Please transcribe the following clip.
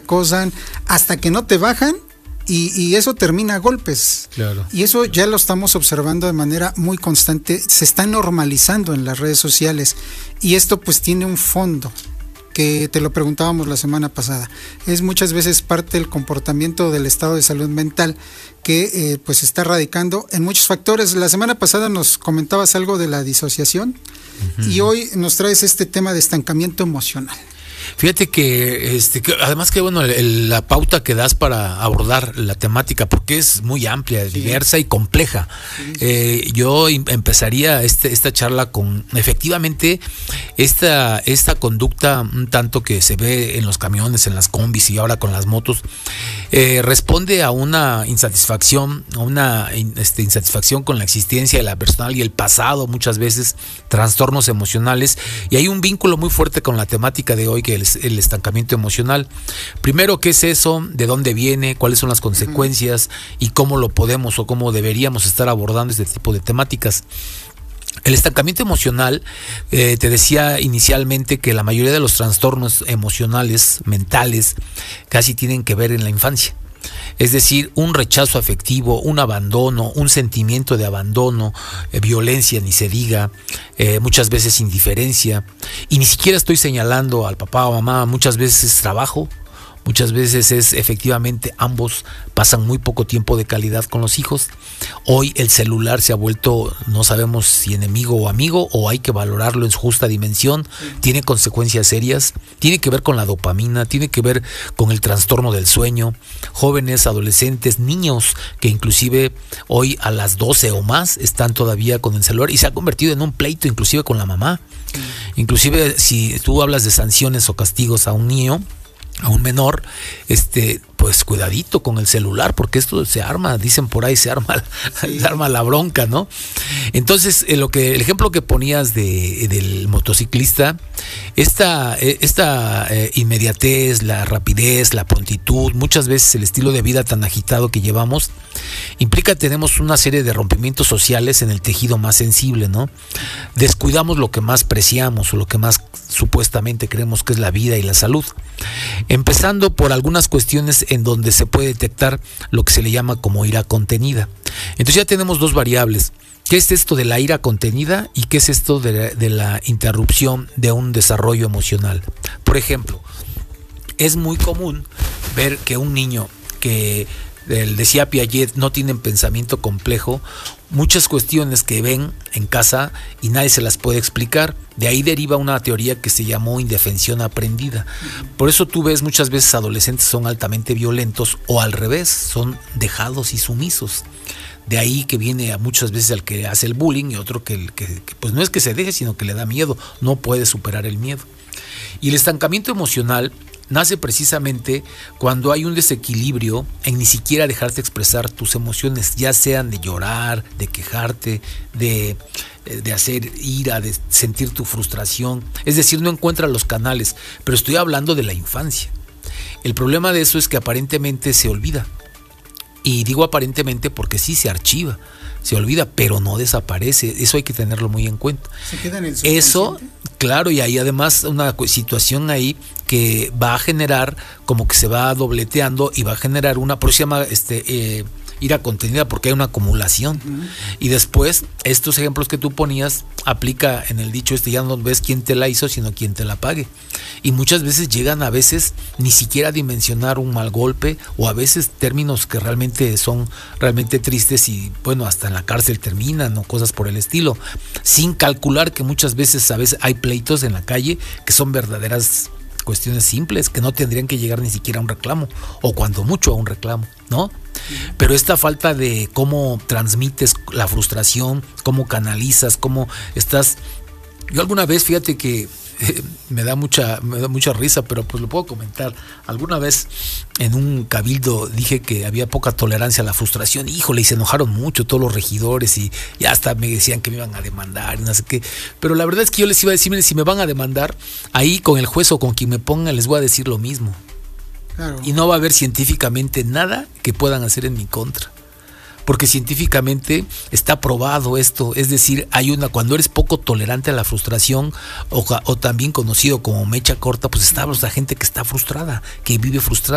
acosan, hasta que no te bajan. Y eso termina a golpes. Claro. Y eso ya lo estamos observando de manera muy constante. Se está normalizando en las redes sociales. Y esto pues tiene un fondo, que te lo preguntábamos la semana pasada. Es muchas veces parte del comportamiento del estado de salud mental que pues está radicando en muchos factores. La semana pasada nos comentabas algo de la disociación. Uh-huh. Y hoy nos traes este tema de estancamiento emocional. Fíjate que además que bueno la pauta que das para abordar la temática, porque es muy amplia, diversa y compleja. Yo empezaría esta charla con efectivamente esta conducta un tanto que se ve en los camiones, en las combis y ahora con las motos, responde a una insatisfacción, insatisfacción con la existencia de la personal y el pasado, muchas veces trastornos emocionales, y hay un vínculo muy fuerte con la temática de hoy, que es el estancamiento emocional. Primero, ¿qué es eso? ¿De dónde viene? ¿Cuáles son las consecuencias? ¿Y cómo lo podemos o cómo deberíamos estar abordando este tipo de temáticas? El estancamiento emocional, te decía inicialmente que la mayoría de los trastornos emocionales, mentales, casi tienen que ver en la infancia. Es decir, un rechazo afectivo, un abandono, un sentimiento de abandono, violencia, ni se diga, muchas veces indiferencia, y ni siquiera estoy señalando al papá o mamá, muchas veces es trabajo, muchas veces es efectivamente ambos pasan muy poco tiempo de calidad con los hijos. Hoy el celular se ha vuelto, no sabemos si enemigo o amigo, o hay que valorarlo en su justa dimensión. Tiene consecuencias serias, tiene que ver con la dopamina, tiene que ver con el trastorno del sueño. Jóvenes, adolescentes, niños que inclusive hoy a las 12 o más están todavía con el celular y se ha convertido en un pleito inclusive con la mamá. Inclusive si tú hablas de sanciones o castigos a un niño, a un menor, pues cuidadito con el celular, porque esto se arma, dicen por ahí, se arma la bronca, ¿no? Entonces, el ejemplo que ponías del motociclista, esta inmediatez, la rapidez, la prontitud, muchas veces el estilo de vida tan agitado que llevamos, implica que tenemos una serie de rompimientos sociales en el tejido más sensible, ¿no? Descuidamos lo que más preciamos o lo que más supuestamente creemos que es la vida y la salud. Empezando por algunas cuestiones en donde se puede detectar lo que se le llama como ira contenida. Entonces ya tenemos dos variables. ¿Qué es esto de la ira contenida y qué es esto de la interrupción de un desarrollo emocional? Por ejemplo, es muy común ver que un niño que, decía Piaget, no tienen pensamiento complejo, muchas cuestiones que ven en casa y nadie se las puede explicar. De ahí deriva una teoría que se llamó indefensión aprendida. Por eso tú ves muchas veces adolescentes son altamente violentos, o al revés, son dejados y sumisos. De ahí que viene a muchas veces al que hace el bullying y otro que pues no es que se deje, sino que le da miedo, no puede superar el miedo. Y el estancamiento emocional nace precisamente cuando hay un desequilibrio en ni siquiera dejarte expresar tus emociones, ya sean de llorar, de quejarte, de hacer ira, de sentir tu frustración. Es decir, no encuentras los canales, pero estoy hablando de la infancia. El problema de eso es que aparentemente se olvida. Y digo aparentemente porque sí se archiva, se olvida, pero no desaparece. Eso hay que tenerlo muy en cuenta. ¿Se queda en el subconsciente? Eso, claro, y hay además una situación ahí que va a generar, como que se va dobleteando y va a generar una, por eso se llama ira contenida, porque hay una acumulación. Y después, estos ejemplos que tú ponías, aplica en el dicho ya no ves quién te la hizo, sino quién te la pague. Y muchas veces llegan a veces ni siquiera a dimensionar un mal golpe, o a veces términos que realmente son realmente tristes y bueno, hasta en la cárcel terminan o cosas por el estilo, sin calcular que muchas veces a veces hay pleitos en la calle que son verdaderas cuestiones simples que no tendrían que llegar ni siquiera a un reclamo, o cuando mucho a un reclamo, ¿no? Pero esta falta de cómo transmites la frustración, cómo canalizas, cómo estás. Yo alguna vez, fíjate que me da mucha risa, pero pues lo puedo comentar. Alguna vez en un cabildo dije que había poca tolerancia a la frustración. Híjole, y se enojaron mucho todos los regidores y ya hasta me decían que me iban a demandar y no sé qué. Pero la verdad es que yo les iba a decir, miren, si me van a demandar, ahí con el juez o con quien me pongan les voy a decir lo mismo. Claro. Y no va a haber científicamente nada que puedan hacer en mi contra. Porque científicamente está probado esto, es decir, cuando eres poco tolerante a la frustración, o también conocido como mecha corta, pues está la gente que está frustrada, que vive frustrada.